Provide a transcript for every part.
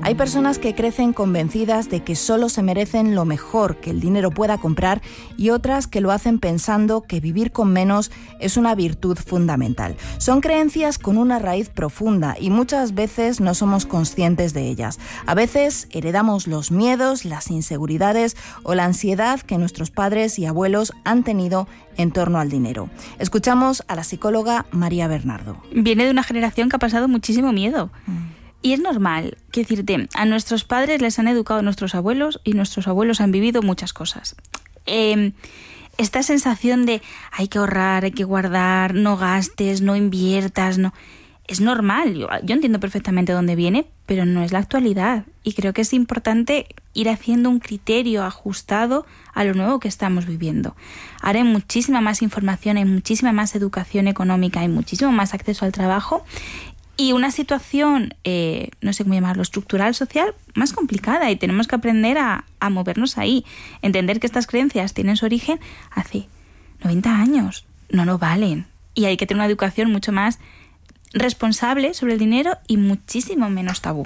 Hay personas que crecen convencidas de que solo se merecen lo mejor que el dinero pueda comprar y otras que lo hacen pensando que vivir con menos es una virtud fundamental. Son creencias con una raíz profunda y muchas veces no somos conscientes de ellas. A veces heredamos los miedos, las inseguridades o la ansiedad que nuestros padres y abuelos han tenido en torno al dinero. Escuchamos a la psicóloga María Bernardo. Viene de una generación que ha pasado muchísimo miedo. Y es normal, quiero decirte, a nuestros padres les han educado nuestros abuelos y nuestros abuelos han vivido muchas cosas. Esta sensación de hay que ahorrar, hay que guardar, no gastes, no inviertas, no... Es normal, yo entiendo perfectamente dónde viene, pero no es la actualidad. Y creo que es importante ir haciendo un criterio ajustado a lo nuevo que estamos viviendo. Ahora hay muchísima más información, hay muchísima más educación económica, hay muchísimo más acceso al trabajo y una situación, no sé cómo llamarlo, estructural, social, más complicada, y tenemos que aprender a movernos ahí. Entender que estas creencias tienen su origen hace 90 años. No valen. Y hay que tener una educación mucho más responsable sobre el dinero y muchísimo menos tabú.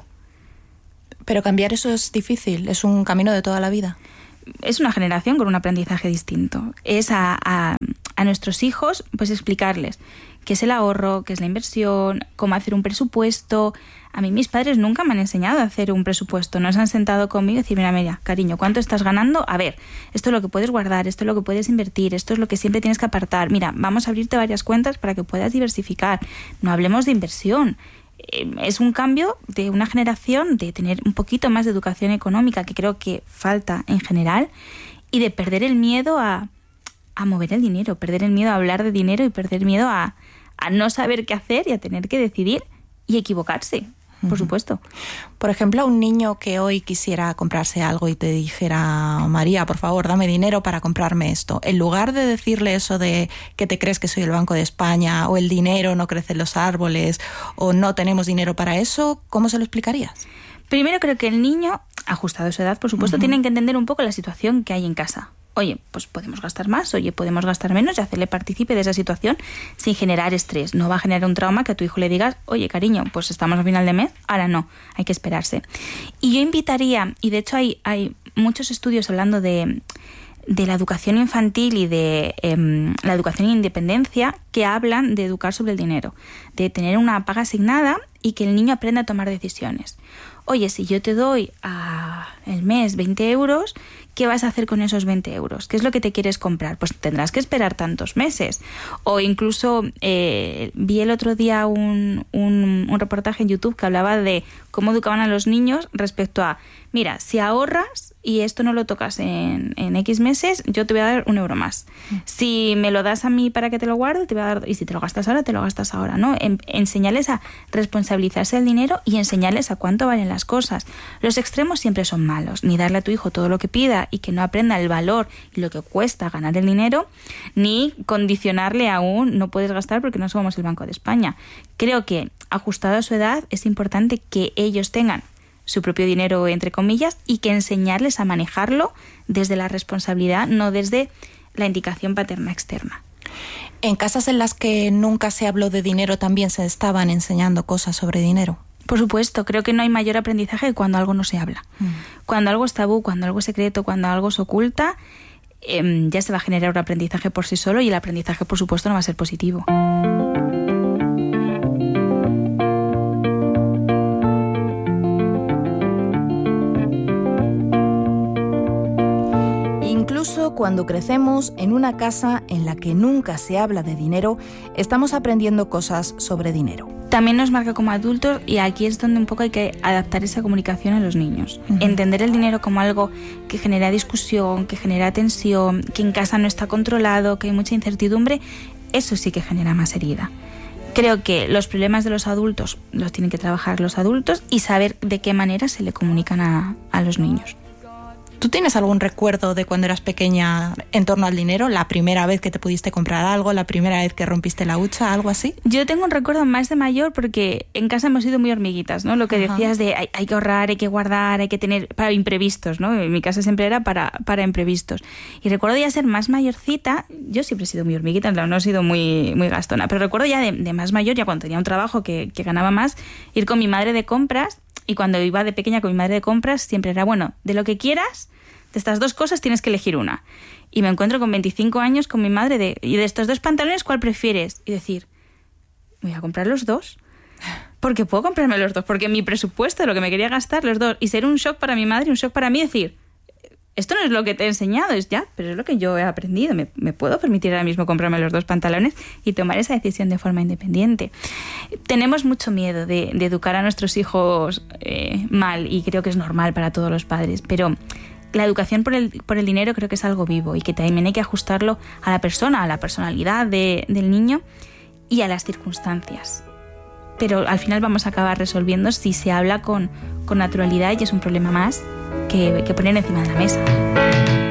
Pero cambiar eso es difícil, es un camino de toda la vida. Es una generación con un aprendizaje distinto. Es a nuestros hijos pues explicarles qué es el ahorro, qué es la inversión, cómo hacer un presupuesto. A mí mis padres nunca me han enseñado a hacer un presupuesto. No se han sentado conmigo y decir, mira, cariño, ¿cuánto estás ganando? A ver, esto es lo que puedes guardar, esto es lo que puedes invertir, esto es lo que siempre tienes que apartar. Mira, vamos a abrirte varias cuentas para que puedas diversificar. No hablemos de inversión. Es un cambio de una generación de tener un poquito más de educación económica, que creo que falta en general, y de perder el miedo a mover el dinero, perder el miedo a hablar de dinero y perder el miedo a no saber qué hacer y a tener que decidir y equivocarse, por supuesto. Por ejemplo, un niño que hoy quisiera comprarse algo y te dijera, María, por favor, dame dinero para comprarme esto. En lugar de decirle eso de que te crees que soy el Banco de España, o el dinero no crece en los árboles, o no tenemos dinero para eso, ¿cómo se lo explicarías? Primero creo que el niño, ajustado a su edad, por supuesto, tiene que entender un poco la situación que hay en casa. Oye, pues podemos gastar más, oye, podemos gastar menos, y hacerle partícipe de esa situación sin generar estrés. No va a generar un trauma que a tu hijo le digas, oye, cariño, pues estamos a final de mes, ahora no, hay que esperarse. Y yo invitaría, y de hecho hay muchos estudios hablando de la educación infantil y de la educación en independencia, que hablan de educar sobre el dinero, de tener una paga asignada y que el niño aprenda a tomar decisiones. Oye, si yo te doy el mes 20 euros, ¿qué vas a hacer con esos 20 euros? ¿Qué es lo que te quieres comprar? Pues tendrás que esperar tantos meses. O incluso vi el otro día un reportaje en YouTube que hablaba de cómo educaban a los niños respecto a, mira, si ahorras y esto no lo tocas en X meses, yo te voy a dar 1 euro más. Si me lo das a mí para que te lo guarde, te voy a dar, y si te lo gastas ahora, te lo gastas ahora, ¿no? Enseñarles a responsabilizarse del dinero y enseñarles a cuánto valen las cosas. Los extremos siempre son malos, ni darle a tu hijo todo lo que pida y que no aprenda el valor y lo que cuesta ganar el dinero, ni condicionarle a no puedes gastar porque no somos el Banco de España. Creo que, ajustado a su edad, es importante que ellos tengan su propio dinero, entre comillas, y que enseñarles a manejarlo desde la responsabilidad, no desde la indicación paterna externa. ¿En casas en las que nunca se habló de dinero también se estaban enseñando cosas sobre dinero? Por supuesto, creo que no hay mayor aprendizaje que cuando algo no se habla. Cuando algo es tabú, cuando algo es secreto, cuando algo se oculta, ya se va a generar un aprendizaje por sí solo, y el aprendizaje, por supuesto, no va a ser positivo. Incluso cuando crecemos en una casa en la que nunca se habla de dinero, estamos aprendiendo cosas sobre dinero. También nos marca como adultos, y aquí es donde un poco hay que adaptar esa comunicación a los niños. Entender el dinero como algo que genera discusión, que genera tensión, que en casa no está controlado, que hay mucha incertidumbre, eso sí que genera más herida. Creo que los problemas de los adultos los tienen que trabajar los adultos y saber de qué manera se le comunican a los niños. ¿Tú tienes algún recuerdo de cuando eras pequeña en torno al dinero? ¿La primera vez que te pudiste comprar algo? ¿La primera vez que rompiste la hucha? ¿Algo así? Yo tengo un recuerdo más de mayor porque en casa hemos sido muy hormiguitas, ¿no? Lo que decías de hay que ahorrar, hay que guardar, hay que tener para imprevistos, ¿no? En mi casa siempre era para imprevistos. Y recuerdo ya ser más mayorcita, yo siempre he sido muy hormiguita, no he sido muy gastona, pero recuerdo ya de más mayor, ya cuando tenía un trabajo que ganaba más, ir con mi madre de compras Y cuando iba de pequeña con mi madre de compras, siempre era, bueno, de lo que quieras, de estas 2 cosas tienes que elegir una. Y me encuentro con 25 años con mi madre y de estos 2 pantalones, ¿cuál prefieres? Y decir, voy a comprar los 2. Porque puedo comprarme los 2, porque mi presupuesto, lo que me quería gastar, los 2. Y ser un shock para mi madre, un shock para mí, decir, esto no es lo que te he enseñado, es ya, pero es lo que yo he aprendido. Me puedo permitir ahora mismo comprarme los 2 pantalones y tomar esa decisión de forma independiente. Tenemos mucho miedo de educar a nuestros hijos mal, y creo que es normal para todos los padres, pero la educación por el dinero creo que es algo vivo y que también hay que ajustarlo a la persona, a la personalidad del niño y a las circunstancias. Pero al final vamos a acabar resolviendo si se habla con naturalidad, y es un problema más que poner encima de la mesa.